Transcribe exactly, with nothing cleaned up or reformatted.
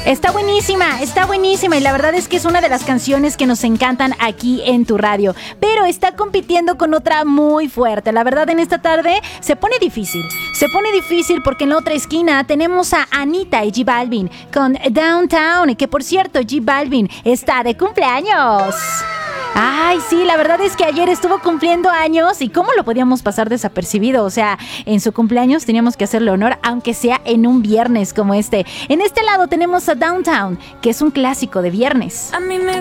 Está buenísima, está buenísima y la verdad es que es una de las canciones que nos encantan aquí en tu radio. Pero está compitiendo con otra muy fuerte. La verdad en esta tarde se pone difícil. Se pone difícil porque en la otra esquina tenemos a Anita y J Balvin con Downtown. Que por cierto, J Balvin está de cumpleaños. Ay, sí, la verdad es que ayer estuvo cumpliendo años y cómo lo podíamos pasar desapercibido. O sea, en su cumpleaños teníamos que hacerle honor, aunque sea en un viernes como este. En este lado tenemos a Downtown, que es un clásico de viernes. A mí me